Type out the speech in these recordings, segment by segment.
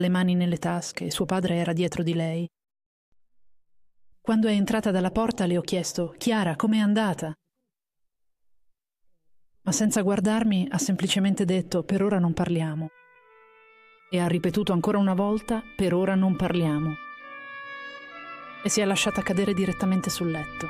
le mani nelle tasche e suo padre era dietro di lei. Quando è entrata dalla porta le ho chiesto: «Chiara, com'è andata?» Ma senza guardarmi ha semplicemente detto: «Per ora non parliamo». E ha ripetuto ancora una volta: «Per ora non parliamo». E si è lasciata cadere direttamente sul letto.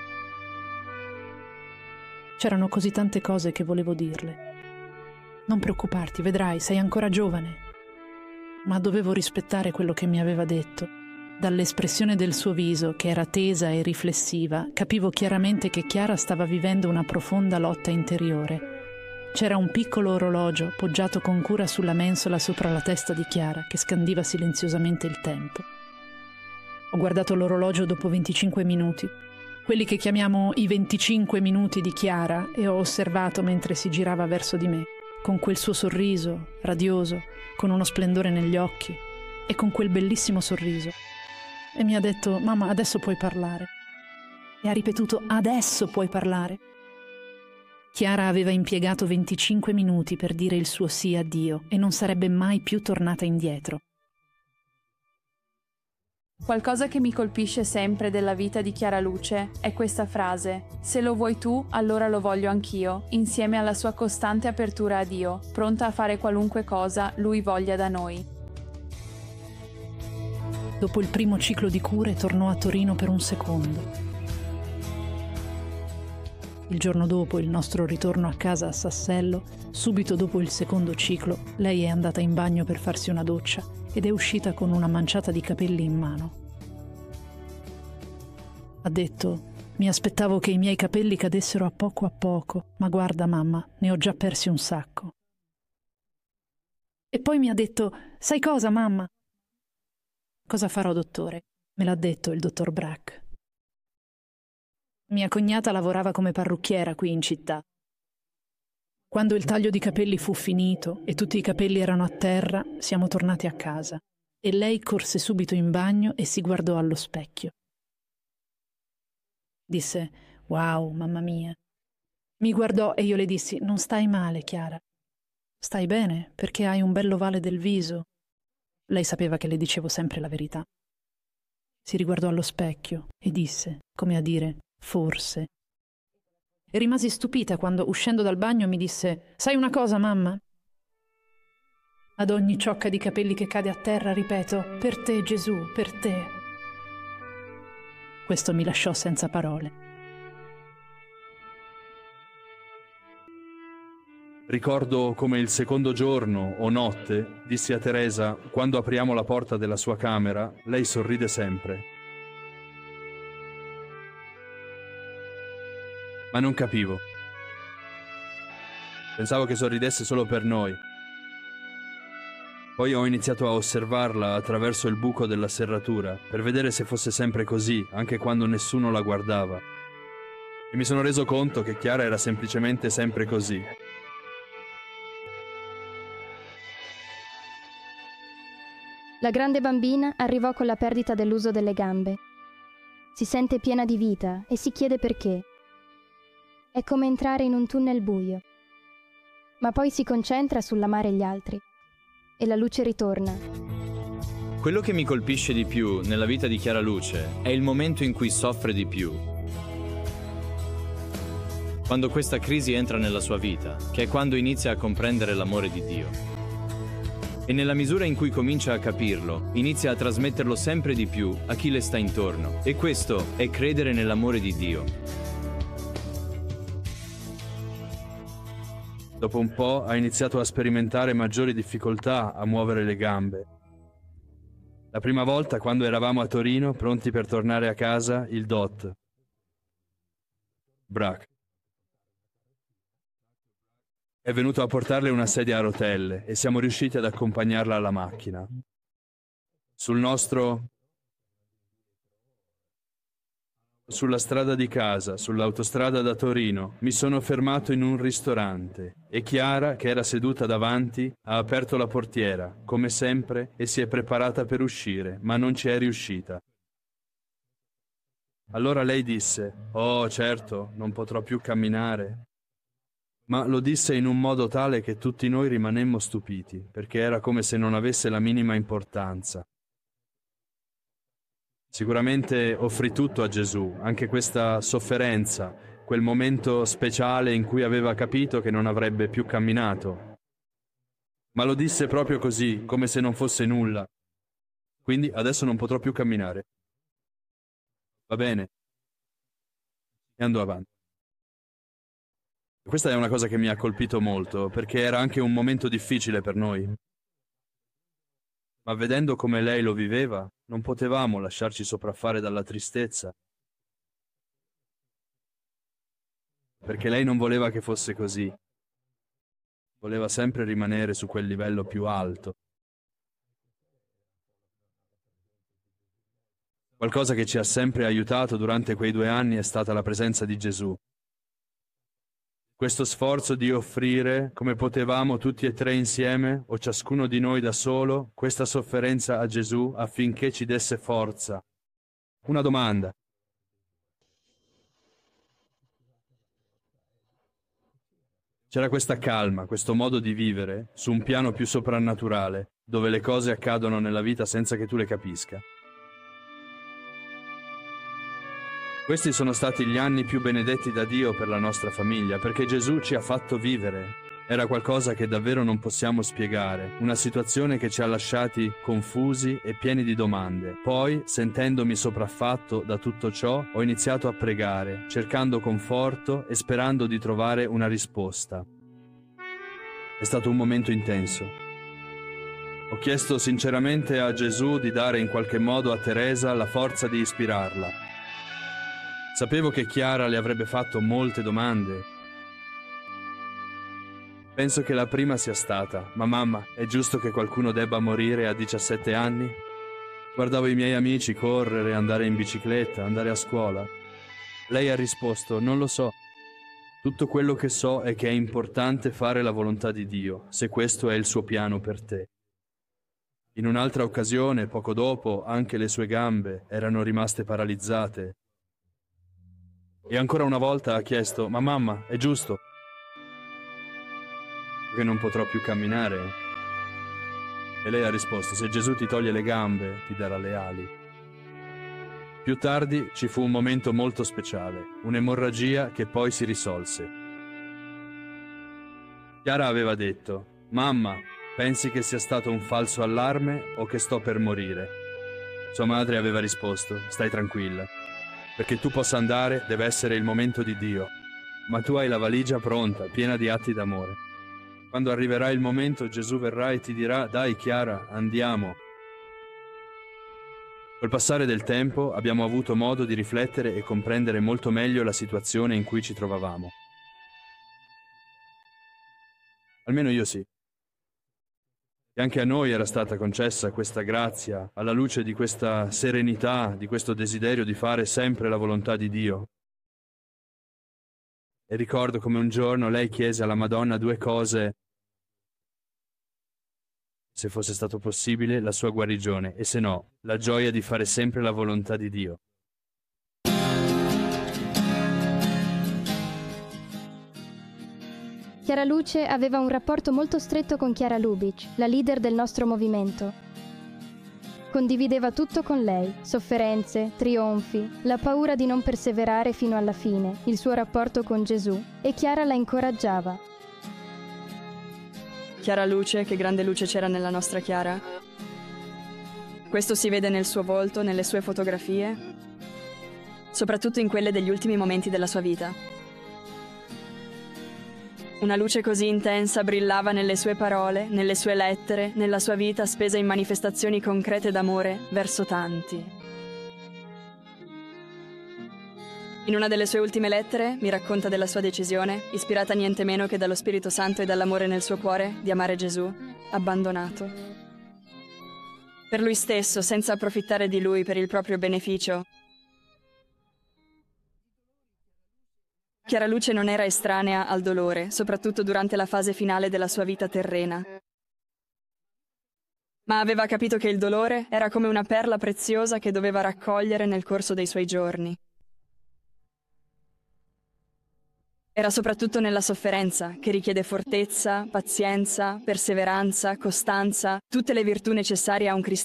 C'erano così tante cose che volevo dirle. «Non preoccuparti, vedrai, sei ancora giovane». Ma dovevo rispettare quello che mi aveva detto. Dall'espressione del suo viso, che era tesa e riflessiva, capivo chiaramente che Chiara stava vivendo una profonda lotta interiore. C'era un piccolo orologio poggiato con cura sulla mensola sopra la testa di Chiara, che scandiva silenziosamente il tempo. Ho guardato l'orologio dopo 25 minuti, quelli che chiamiamo i 25 minuti di Chiara, e ho osservato mentre si girava verso di me, con quel suo sorriso, radioso, con uno splendore negli occhi, e con quel bellissimo sorriso. E mi ha detto: «Mamma, adesso puoi parlare». E ha ripetuto: «Adesso puoi parlare». Chiara aveva impiegato 25 minuti per dire il suo sì a Dio e non sarebbe mai più tornata indietro. Qualcosa che mi colpisce sempre della vita di Chiara Luce è questa frase: «Se lo vuoi tu, allora lo voglio anch'io», insieme alla sua costante apertura a Dio, pronta a fare qualunque cosa Lui voglia da noi. Dopo il primo ciclo di cure tornò a Torino per un secondo. Il giorno dopo il nostro ritorno a casa a Sassello, subito dopo il secondo ciclo, lei è andata in bagno per farsi una doccia ed è uscita con una manciata di capelli in mano. Ha detto: «Mi aspettavo che i miei capelli cadessero a poco, ma guarda mamma, ne ho già persi un sacco». E poi mi ha detto: «Sai cosa, mamma?» «Cosa farò, dottore?» Me l'ha detto il dottor Brack. Mia cognata lavorava come parrucchiera qui in città. Quando il taglio di capelli fu finito e tutti i capelli erano a terra, siamo tornati a casa e lei corse subito in bagno e si guardò allo specchio. Disse: «Wow, mamma mia». Mi guardò e io le dissi: «Non stai male, Chiara. Stai bene perché hai un bell'ovale del viso». Lei sapeva che le dicevo sempre la verità. Si riguardò allo specchio e disse, come a dire: «Forse». E rimasi stupita quando, uscendo dal bagno, mi disse: «Sai una cosa, mamma? Ad ogni ciocca di capelli che cade a terra ripeto: per te, Gesù, per te». Questo mi lasciò senza parole. Ricordo come il secondo giorno o notte dissi a Teresa: «Quando apriamo la porta della sua camera, lei sorride sempre». Ma non capivo. Pensavo che sorridesse solo per noi. Poi ho iniziato a osservarla attraverso il buco della serratura per vedere se fosse sempre così, anche quando nessuno la guardava. E mi sono reso conto che Chiara era semplicemente sempre così. La grande bambina arrivò con la perdita dell'uso delle gambe. Si sente piena di vita e si chiede perché. È come entrare in un tunnel buio. Ma poi si concentra sull'amare gli altri e la luce ritorna. Quello che mi colpisce di più nella vita di Chiara Luce è il momento in cui soffre di più. Quando questa crisi entra nella sua vita, che è quando inizia a comprendere l'amore di Dio. E nella misura in cui comincia a capirlo, inizia a trasmetterlo sempre di più a chi le sta intorno. E questo è credere nell'amore di Dio. Dopo un po' ha iniziato a sperimentare maggiori difficoltà a muovere le gambe. La prima volta, quando eravamo a Torino, pronti per tornare a casa, il dott Brack è venuto a portarle una sedia a rotelle e siamo riusciti ad accompagnarla alla macchina. Sulla strada di casa, sull'autostrada da Torino, mi sono fermato in un ristorante e Chiara, che era seduta davanti, ha aperto la portiera, come sempre, e si è preparata per uscire, ma non ci è riuscita. Allora lei disse: «Oh, certo, non potrò più camminare». Ma lo disse in un modo tale che tutti noi rimanemmo stupiti, perché era come se non avesse la minima importanza. Sicuramente offrì tutto a Gesù, anche questa sofferenza, quel momento speciale in cui aveva capito che non avrebbe più camminato. Ma lo disse proprio così, come se non fosse nulla. Quindi adesso non potrò più camminare. Va bene. E andò avanti. Questa è una cosa che mi ha colpito molto, perché era anche un momento difficile per noi. Ma vedendo come lei lo viveva, non potevamo lasciarci sopraffare dalla tristezza. Perché lei non voleva che fosse così. Voleva sempre rimanere su quel livello più alto. Qualcosa che ci ha sempre aiutato durante quei 2 anni è stata la presenza di Gesù. Questo sforzo di offrire, come potevamo tutti e 3 insieme, o ciascuno di noi da solo, questa sofferenza a Gesù affinché ci desse forza. Una domanda. C'era questa calma, questo modo di vivere, su un piano più soprannaturale, dove le cose accadono nella vita senza che tu le capisca. Questi sono stati gli anni più benedetti da Dio per la nostra famiglia, perché Gesù ci ha fatto vivere. Era qualcosa che davvero non possiamo spiegare, una situazione che ci ha lasciati confusi e pieni di domande. Poi, sentendomi sopraffatto da tutto ciò, ho iniziato a pregare, cercando conforto e sperando di trovare una risposta. È stato un momento intenso. Ho chiesto sinceramente a Gesù di dare in qualche modo a Teresa la forza di ispirarla. Sapevo che Chiara le avrebbe fatto molte domande. Penso che la prima sia stata: ma mamma, è giusto che qualcuno debba morire a 17 anni? Guardavo i miei amici correre, andare in bicicletta, andare a scuola. Lei ha risposto: non lo so. Tutto quello che so è che è importante fare la volontà di Dio, se questo è il suo piano per te. In un'altra occasione, poco dopo, anche le sue gambe erano rimaste paralizzate. E ancora una volta ha chiesto: ma mamma, è giusto che non potrò più camminare? E lei ha risposto: se Gesù ti toglie le gambe, ti darà le ali. Più tardi ci fu un momento molto speciale, un'emorragia che poi si risolse. Chiara aveva detto: mamma, pensi che sia stato un falso allarme o che sto per morire? Sua madre aveva risposto: stai tranquilla. Perché tu possa andare deve essere il momento di Dio, ma tu hai la valigia pronta, piena di atti d'amore. Quando arriverà il momento, Gesù verrà e ti dirà: dai Chiara, andiamo. Col passare del tempo abbiamo avuto modo di riflettere e comprendere molto meglio la situazione in cui ci trovavamo. Almeno io sì. E anche a noi era stata concessa questa grazia, alla luce di questa serenità, di questo desiderio di fare sempre la volontà di Dio. E ricordo come un giorno lei chiese alla Madonna 2 cose: se fosse stato possibile, la sua guarigione, e se no, la gioia di fare sempre la volontà di Dio. Chiara Luce aveva un rapporto molto stretto con Chiara Lubich, la leader del nostro movimento. Condivideva tutto con lei, sofferenze, trionfi, la paura di non perseverare fino alla fine, il suo rapporto con Gesù, e Chiara la incoraggiava. Chiara Luce, che grande luce c'era nella nostra Chiara. Questo si vede nel suo volto, nelle sue fotografie, soprattutto in quelle degli ultimi momenti della sua vita. Una luce così intensa brillava nelle sue parole, nelle sue lettere, nella sua vita spesa in manifestazioni concrete d'amore verso tanti. In una delle sue ultime lettere mi racconta della sua decisione, ispirata niente meno che dallo Spirito Santo e dall'amore nel suo cuore, di amare Gesù, abbandonato. Per lui stesso, senza approfittare di lui per il proprio beneficio. Chiara Luce non era estranea al dolore, soprattutto durante la fase finale della sua vita terrena. Ma aveva capito che il dolore era come una perla preziosa che doveva raccogliere nel corso dei suoi giorni. Era soprattutto nella sofferenza, che richiede fortezza, pazienza, perseveranza, costanza, tutte le virtù necessarie a un cristiano